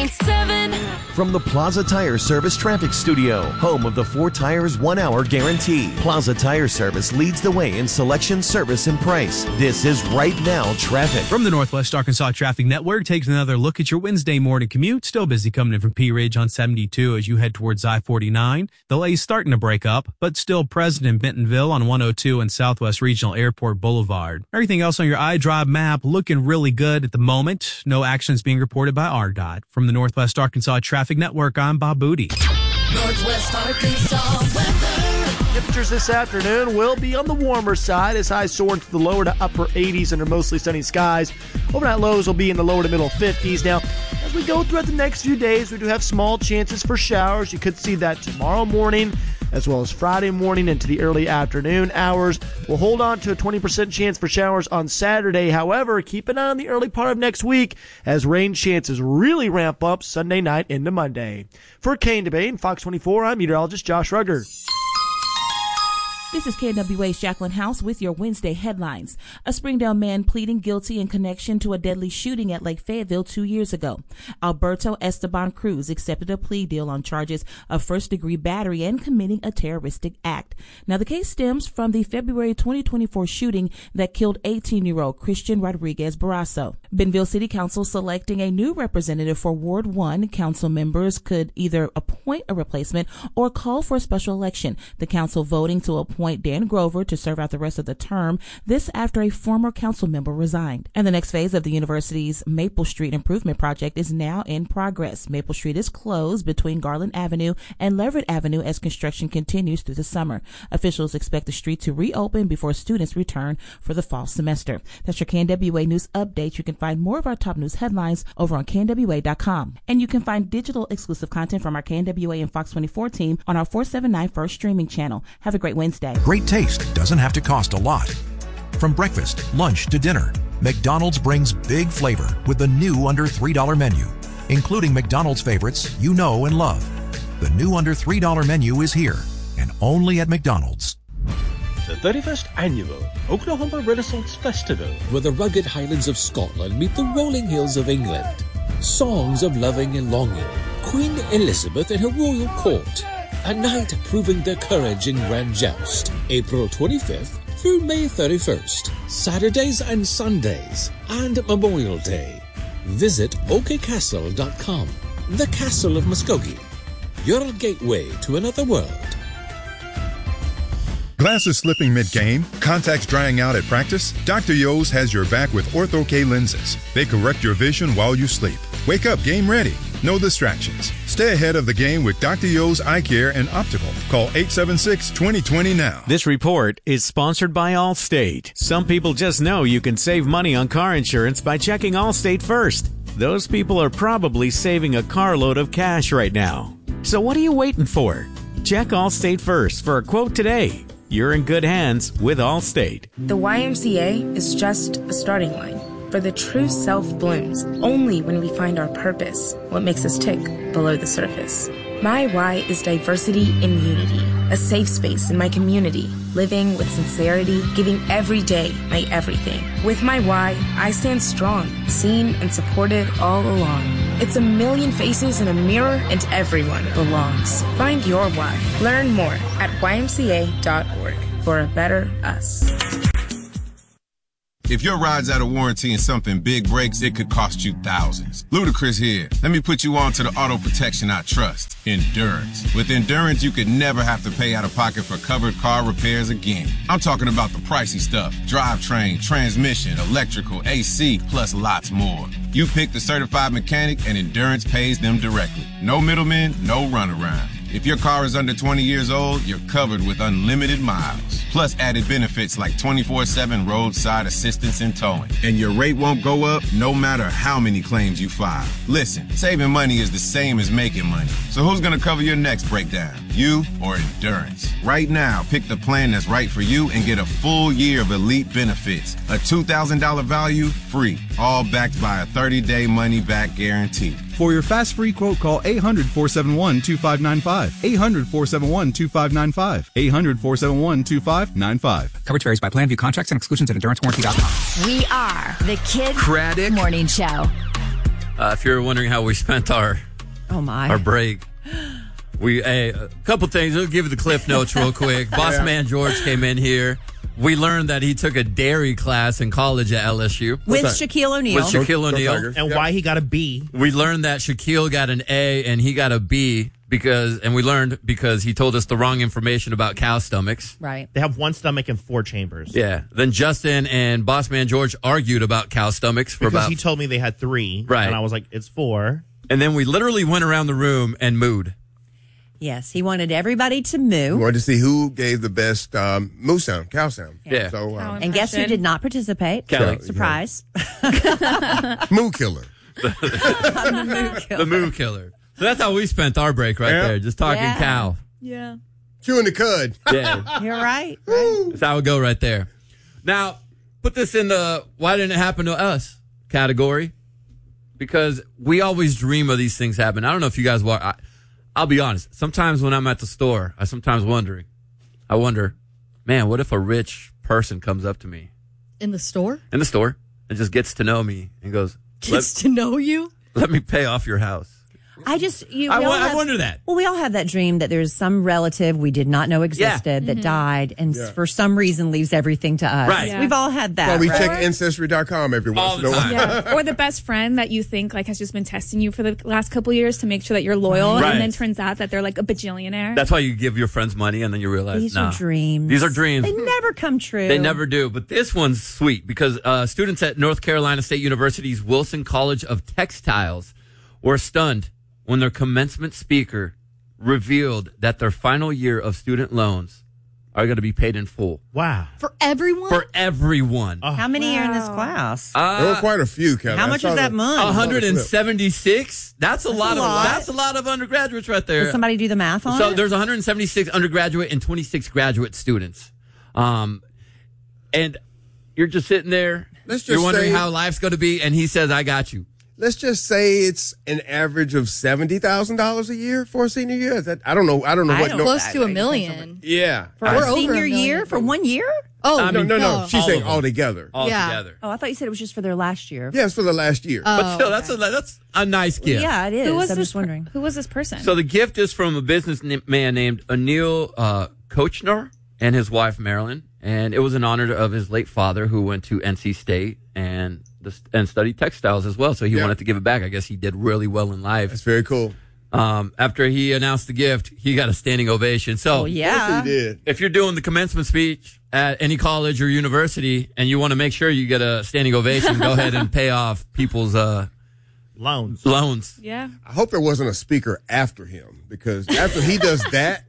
101.7. From the Plaza Tire Service Traffic Studio, home of the 4 Tires 1 Hour Guarantee. Plaza Tire Service leads the way in selection, service, and price. This is Right Now Traffic. From the Northwest Arkansas Traffic Network takes another look at your Wednesday morning commute. Still busy coming in from Pea Ridge on 72 as you head towards I-49. Delays starting to break up, but still present in Bentonville on 102 and Southwest Regional Airport Boulevard. Everything else on your iDrive map looking really good at the moment. No actions being reported by RDOT. From the Northwest Arkansas Traffic Network, I'm Bob Booty. Northwest Arkansas weather. Temperatures this afternoon will be on the warmer side as highs soar into the lower to upper 80s under mostly sunny skies. Overnight lows will be in the lower to middle 50s. Now, as we go throughout the next few days, we do have small chances for showers. You could see that tomorrow morning as well as Friday morning into the early afternoon hours. We'll hold on to a 20% chance for showers on Saturday. However, keep an eye on the early part of next week as rain chances really ramp up Sunday night into Monday. For Kane Debate and Fox 24, I'm meteorologist Josh Rugger. This is KNWA's Jacqueline House with your Wednesday headlines. A Springdale man pleading guilty in connection to a deadly shooting at Lake Fayetteville 2 years ago. Alberto Esteban Cruz accepted a plea deal on charges of first-degree battery and committing a terroristic act. Now, the case stems from the February 2024 shooting that killed 18-year-old Christian Rodriguez Barrasso. Bentonville City Council selecting a new representative for Ward 1. Council members could either appoint a replacement or call for a special election. The council voting to appoint Dan Grover to serve out the rest of the term, this after a former council member resigned. And the next phase of the university's Maple Street Improvement Project is now in progress. Maple Street is closed between Garland Avenue and Leverett Avenue as construction continues through the summer. Officials expect the street to reopen before students return for the fall semester. That's your KNWA News Update. You can find more of our top news headlines over on KNWA.com. And you can find digital exclusive content from our KNWA and Fox 24 team on our 479 First streaming channel. Have a great Wednesday. Great taste doesn't have to cost a lot. From breakfast, lunch to dinner, McDonald's brings big flavor with the new under $3 menu, including McDonald's favorites you know and love. The new under $3 menu is here and only at McDonald's. The 31st Annual Oklahoma Renaissance Festival, where the rugged highlands of Scotland meet the rolling hills of England. Songs of loving and longing, Queen Elizabeth and her royal court. A night proving their courage in grand joust. April 25th through May 31st. Saturdays and Sundays. And Memorial Day. Visit okcastle.com. The Castle of Muskogee. Your gateway to another world. Glasses slipping mid-game? Contacts drying out at practice? Dr. Yo's has your back with Ortho-K lenses. They correct your vision while you sleep. Wake up game ready. No distractions. Stay ahead of the game with Dr. Yo's Eye Care and Optical. Call 876-2020 now. This report is sponsored by Allstate. Some people just know you can save money on car insurance by checking Allstate first. Those people are probably saving a carload of cash right now. So what are you waiting for? Check Allstate first for a quote today. You're in good hands with Allstate. The YMCA is just a starting line. For the true self blooms only when we find our purpose, what makes us tick below the surface. My why is diversity and unity, a safe space in my community, living with sincerity, giving every day my everything. With my why, I stand strong, seen and supported all along. It's a million faces in a mirror and everyone belongs. Find your why. Learn more at ymca.org for a better us. If your ride's out of warranty and something big breaks, it could cost you thousands. Ludacris here. Let me put you on to the auto protection I trust, Endurance. With Endurance, you could never have to pay out of pocket for covered car repairs again. I'm talking about the pricey stuff, drivetrain, transmission, electrical, AC, plus lots more. You pick the certified mechanic and Endurance pays them directly. No middlemen, no runaround. If your car is under 20 years old, you're covered with unlimited miles. Plus added benefits like 24/7 roadside assistance and towing. And your rate won't go up no matter how many claims you file. Listen, saving money is the same as making money. So who's gonna cover your next breakdown? You or Endurance? Right now, pick the plan that's right for you and get a full year of elite benefits. A $2,000 value, free. All backed by a 30-day money-back guarantee. For your fast free quote, call 800-471-2595. 800-471-2595. 800-471-2595. Coverage varies by plan. View contracts and exclusions at EnduranceWarranty.com. We are the Kid Craddock Morning Show. If you're wondering how we spent our break, a couple things. I'll give you the cliff notes real quick. Boss man George came in here. We learned that he took a dairy class in college at LSU. With Shaquille O'Neal. And why he got a B. We learned that Shaquille got an A and he got a B because he told us the wrong information about cow stomachs. Right. They have one stomach and 4 chambers. Yeah. Then Justin and Boss Man George argued about cow stomachs because he told me they had 3. Right. And I was like, it's 4. And then we literally went around the room and mooed. Yes, he wanted everybody to moo. We wanted to see who gave the best moo sound, cow sound. Yeah. So, and guess who did not participate? Kelly. Surprise. Moo killer. The moo killer. So that's how we spent our break right there, just talking cow. Yeah. Chewing the cud. Yeah. You're right. That's how it go right there. Now, put this in the why didn't it happen to us category. Because we always dream of these things happen. I don't know if you guys I'll be honest. Sometimes when I'm at the store, I wonder, man, what if a rich person comes up to me In the store? in the store and just gets to know me and goes, Gets to know you? let me pay off your house. I wonder that. Well, we all have that dream that there's some relative we did not know existed that died and for some reason leaves everything to us. Right. Yeah. We've all had that. So we right? check Ancestry.com every once in a while. Yeah. Or the best friend that you think like has just been testing you for the last couple of years to make sure that you're loyal, Right. and then turns out that they're like a bajillionaire. That's why you give your friends money and then you realize, These are dreams. These are dreams. They never come true. They never do. But this one's sweet because students at North Carolina State University's Wilson College of Textiles were stunned when their commencement speaker revealed that their final year of student loans are going to be paid in full. Wow. For everyone? For everyone. How many are in this class? There were quite a few, Kevin. How much is that month? 176. That's a lot. That's a lot of undergraduates right there. Did somebody do the math on So it? there's 176 undergraduate and 26 graduate students. And you're just sitting there. You're wondering how life's going to be, and he says, I got you. Let's just say it's an average of $70,000 a year for a senior year. Is that, I don't know. Close to $1 million. Yeah. For a senior year? For 1 year? Oh, no. She's saying altogether. Altogether. Oh, I thought you said it was just for their last year. Yeah, it's for the last year. But still, that's a nice gift. Yeah, it is. I'm just wondering. Who was this person? So the gift is from a businessman named Anil Kochner and his wife, Marilyn. And it was in honor of his late father who went to NC State and studied textiles as well. So he wanted to give it back. I guess he did really well in life. That's very cool. After he announced the gift, he got a standing ovation. So Yes, he did. if you're doing the commencement speech at any college or university and you want to make sure you get a standing ovation, go ahead and pay off people's loans. Yeah. I hope there wasn't a speaker after him because after he does that,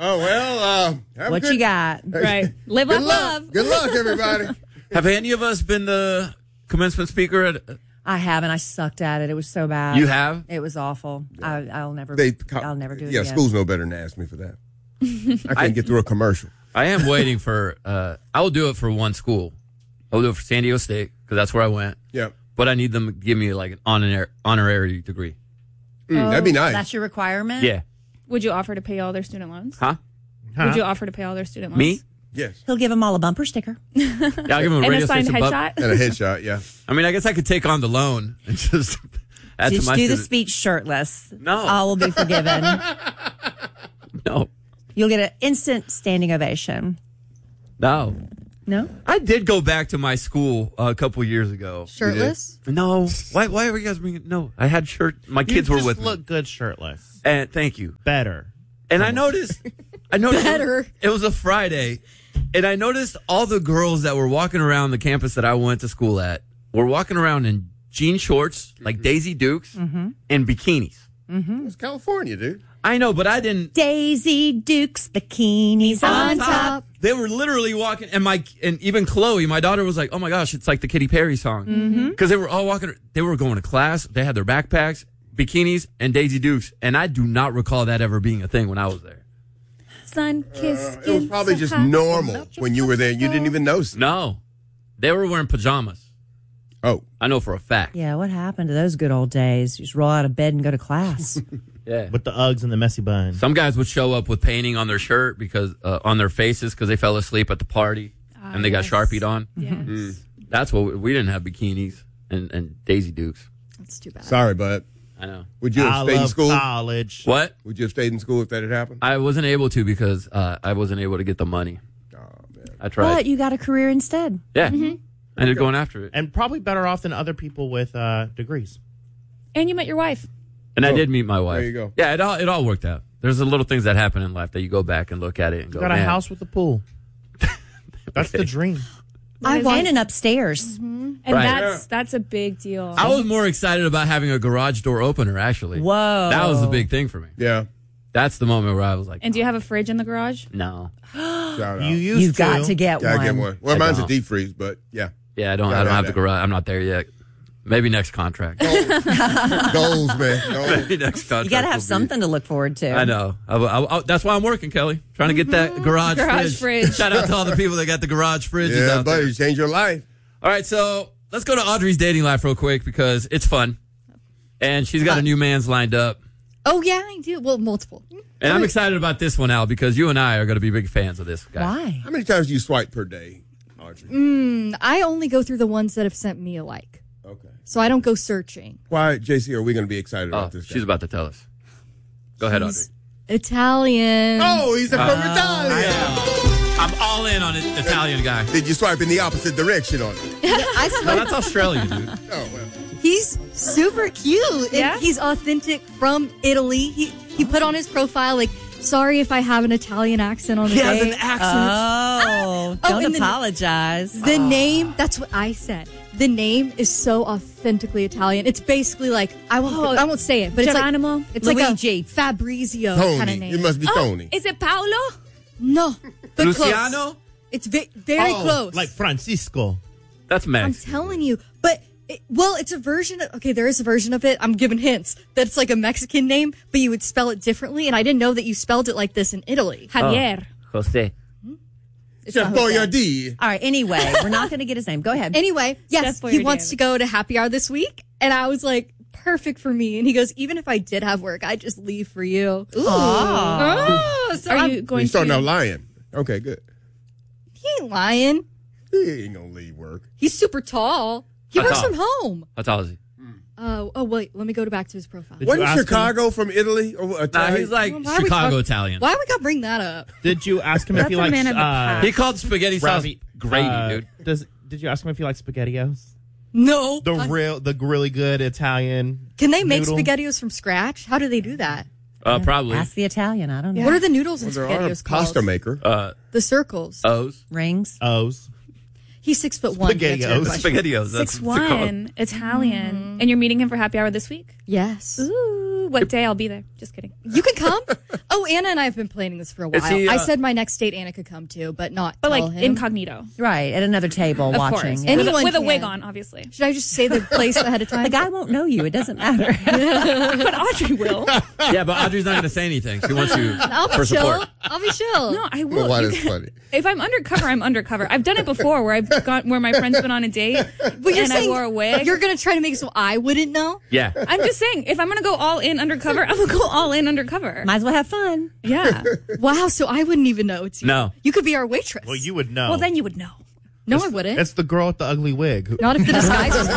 What you got? Right. Live Good up luck. love. Good luck, everybody. Have any of us been the commencement speaker at... I haven't. I sucked at it. It was so bad. You have? It was awful. I'll never do it again. Schools know better than to ask me for that. I can't get through a commercial. I am waiting for... I will do it for one school. I will do it for San Diego State because that's where I went. Yeah. But I need them to give me like an honorary degree. That'd be nice. That's your requirement? Yeah. Would you offer to pay all their student loans? Huh? Would you offer to pay all their student loans? Me? Yes. He'll give them all a bumper sticker. Yeah, I'll give him a And radio a signed station headshot? And a headshot, yeah. I mean, I guess I could take on the loan and just add to Just my do the student- speech shirtless. No. All will be forgiven. No. You'll get an instant standing ovation. No. No? I did go back to my school a couple years ago. Shirtless? No. Why were you guys bringing... No, I had shirt... My kids You were just with me. look good shirtless. And thank you. Better. And I noticed Better. It was a Friday, and I noticed all the girls that were walking around the campus that I went to school at were walking around in jean shorts, like Daisy Dukes, and bikinis. It's California, dude. I know, but I didn't. Daisy Dukes bikinis on top. They were literally walking, and even Chloe, my daughter, was like, "Oh my gosh, it's like the Katy Perry song," because they were all walking. They were going to class. They had their backpacks, bikinis, and Daisy Dukes, and I do not recall that ever being a thing when I was there. Sun kiss. It was probably just normal when you were there. You didn't even notice. No, they were wearing pajamas. Oh, I know for a fact. Yeah, what happened to those good old days? You just roll out of bed and go to class. Yeah, with the Uggs and the messy bun. Some guys would show up with painting on their shirt because on their faces because they fell asleep at the party and they got Sharpied on. Yes. That's what we didn't have bikinis and Daisy Dukes. it's too bad. Sorry, bud. I know. Would you have stayed in school? College. What? Would you have stayed in school if that had happened? I wasn't able to because I wasn't able to get the money. Oh, man. I tried. But you got a career instead. Yeah. I ended up going after it. And probably better off than other people with degrees. And you met your wife. And I did meet my wife. There you go. Yeah, it all worked out. There's the little things that happen in life that you go back and look at it and go, You got a man. house with a pool. That's the dream. I want an upstairs. And Right. that's a big deal. I was more excited about having a garage door opener, actually. Whoa. That was the big thing for me. Yeah. That's the moment where I was like, And do you have a fridge in the garage? no. Shout out. You used You've to. got to get Gotta one. get one. Well, I mine's a don't. deep freeze, but yeah. Yeah, I don't Gotta have have the that. garage. I'm not there yet. Maybe next contract. Goals, man. Goals. Maybe next contract. You got to have will be- something to look forward to. I know. That's why I'm working, Kelly. Trying to get that garage fridge. Shout out to all the people that got the garage fridges Yeah, out there. buddy, change your life. All right, so let's go to Audrey's dating life real quick because it's fun. And she's got a new man's lined up. Oh, yeah, I do. Well, multiple. And I'm excited about this one, Al, because you and I are going to be big fans of this guy. Why? How many times do you swipe per day, Audrey? I only go through the ones that have sent me a like. Okay. So I don't go searching. Why, JC, are we going to be excited Oh, about this guy? she's about to tell us. Go ahead, Audrey. Italian. Oh, he's from Italia. I'm all in on an Italian guy. Did you swipe in the opposite direction on it? No, that's Australian, dude. Oh, well. He's super cute. Yeah? And he's authentic from Italy. He put on his profile, like, sorry if I have an Italian accent on the He day. has an accent. Oh, Oh, don't and apologize. The name, that's what I said. The name is so authentically Italian. It's basically like, I won't say it, but Geronimo? it's like Luigi. a Fabrizio kind of Tony. name. It must be Tony. Is it Paolo? No, but Luciano? close. It's very close. Like Francisco. That's I'm Mexican. telling you. But, it's a version of, okay, there is a version of it. I'm giving hints. That's like a Mexican name, but you would spell it differently. And I didn't know that you spelled it like this in Italy. Javier. Jose. It's not Jose. Boyardee. All right, anyway, we're not going to get his name. Go ahead. Anyway, yes, Chef he Boyardee. wants to go to happy hour this week. And I was like, perfect for me. And he goes, even if I did have work, I'd just leave for you. Ooh. Oh, so Are you going He's starting to? out lying. Okay, good. He ain't lying. He ain't going to leave work. He's super tall. He How works tall? from home. How tall is he? Oh, wait, let me go back to his profile. Did you Wasn't ask him- Chicago from Italy? Or Nah, Italian? he's like Why are we Chicago talk- Italian. Why we got to bring that up? Did you ask him if That's he a likes man of the past. He called spaghetti sauce gravy, dude. Did you ask him if he likes SpaghettiOs? No. The really good Italian. Can they make noodle? SpaghettiOs from scratch? How do they do that? Probably. Ask the Italian. I don't know. What are the noodles in Well, there are a SpaghettiOs pasta called? maker. The circles. O's. Rings? O's. He's 6'1". to answer your SpaghettiOs. question. SpaghettiOs. That's what they're called. 6'1", Italian. And you're meeting him for happy hour this week? Yes. Ooh, what day? I'll be there. Just kidding. You can come. Oh, Anna and I have been planning this for a while. Is he, I said my next date Anna could come to, but not But tell like him. incognito. Right, at another table Of watching. course. Yeah. Anyone with a wig can. on, obviously. Should I just say the place ahead of time? The guy won't know you. It doesn't matter. But Audrey will. Yeah, but Audrey's not going to say anything. She wants you I'll for be chill. support. I'll be chill. No, I will. Why You that's can- funny. If I'm undercover, I'm undercover. I've done it before where I've gone where my friend's been on a date But you're and I saying wore a wig. You're going to try to make it so I wouldn't know? Yeah. I'm just saying, if I'm going to go all in undercover, I'm going to go all in undercover. Might as well have fun. Yeah. Wow, so I wouldn't even know it's you. No. You could be our waitress. Well, you would know. Well, then you would know. No, I wouldn't. It's the girl with the ugly wig. Not if the disguise is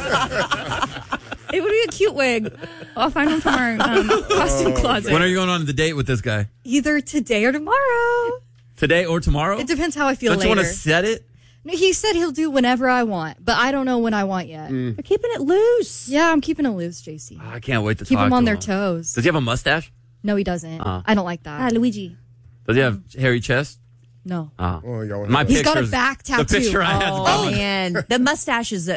good. It would be a cute wig. I'll find one from our costume closet. When are you going on the date with this guy? Either today or tomorrow. Today or tomorrow? It depends how I feel Don't you later. want to set it? No, he said he'll do whenever I want, but I don't know when I want yet. They're keeping it loose. Yeah, I'm keeping it loose, JC. Oh, I can't wait to Keep talk him to on their him. toes. Does he have a mustache? No, he doesn't. Uh-huh. I don't like that. Luigi. Does he have hairy chest? No. Oh. Oh, y'all wanna My know. He's got a pictures- back tattoo. The picture I had. Oh, man. The mustache is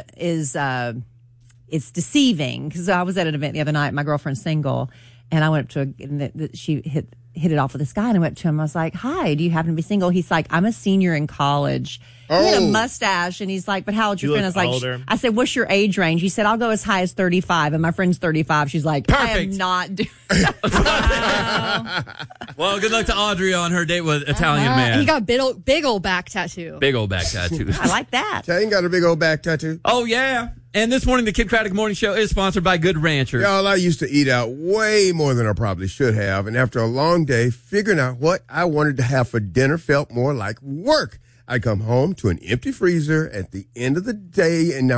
it's deceiving because I was at an event the other night. My girlfriend's single, and I went up to she hit it off with this guy, and I went up to him. I was like, "Hi, do you happen to be single?" He's like, "I'm a senior in college." He had a mustache, and he's like, "But how old's your You friend?" I was look like, older. "I said, what's your age range?" He said, "I'll go as high as 35," and my friend's 35. She's like, "I am Perfect. not doing." Well, good luck to Audrey on her date with Italian man. He got big old back tattoo. Big old back tattoo. I like that. Tane got a big old back tattoo. Oh, yeah. And this morning, the Kid Craddock Morning Show is sponsored by Good Ranchers. Y'all, I used to eat out way more than I probably should have. And after a long day, figuring out what I wanted to have for dinner felt more like work. I come home to an empty freezer at the end of the day, and I'm just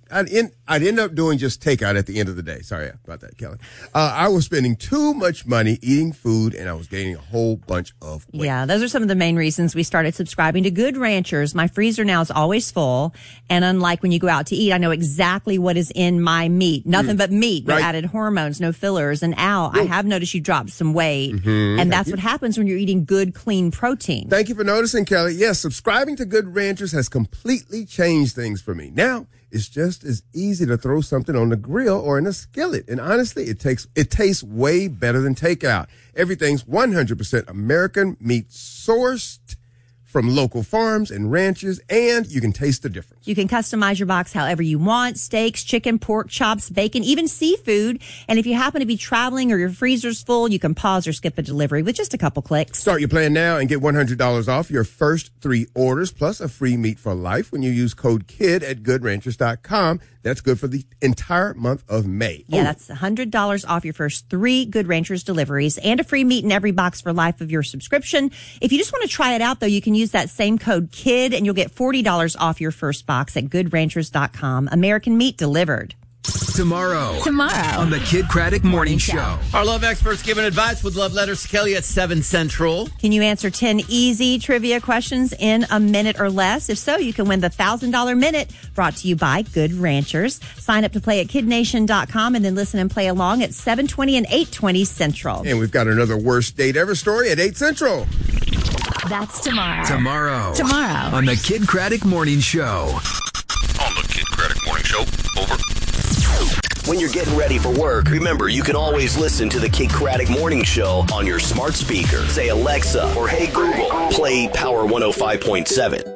I'd end up doing just takeout at the end of the day. Sorry about that, Kelly. I was spending too much money eating food, and I was gaining a whole bunch of weight. Yeah, those are some of the main reasons we started subscribing to Good Ranchers. My freezer now is always full, and unlike when you go out to eat, I know exactly what is in my meat. Nothing but meat. No added hormones, no fillers. And Al, I have noticed you dropped some weight, and that's what happens when you're eating good, clean protein. Thank you for noticing, Kelly. Yes, subscribing to Good Ranchers has completely changed things for me. Now, it's just as easy to throw something on the grill or in a skillet. And honestly, it tastes way better than takeout. Everything's 100% American meat sourced from local farms and ranches, and you can taste the difference. You can customize your box however you want: steaks, chicken, pork chops, bacon, even seafood. And if you happen to be traveling or your freezer's full, you can pause or skip a delivery with just a couple clicks. Start your plan now and get $100 off your first 3 orders, plus a free meat for life when you use code KID at GoodRanchers.com. That's good for the entire month of May. Yeah, that's $100 off your first 3 Good Ranchers deliveries and a free meat in every box for life of your subscription. If you just want to try it out, though, you can use that same code KID and you'll get $40 off your first box at GoodRanchers.com. American meat delivered. Tomorrow on the Kid Craddock Morning Show. Our love experts giving advice with love letters to Kelly at 7 Central. Can you answer 10 easy trivia questions in a minute or less? If so, you can win the $1,000 Minute, brought to you by Good Ranchers. Sign up to play at KidNation.com and then listen and play along at 7:20 and 8:20 Central. And we've got another worst date ever story at 8 Central. That's tomorrow. Tomorrow on the Kid Craddock Morning Show. On the Kid Craddock Morning Show. Over. When you're getting ready for work, remember you can always listen to the Kid Craddock Morning Show on your smart speaker. Say, Alexa, or hey Google, play Power 105.7.